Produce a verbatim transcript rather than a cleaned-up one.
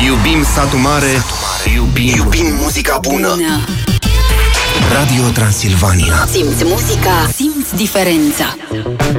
Iubim satul mare, iubim, iubim muzica bună. Radio Transilvania. Simți muzica, simți diferența.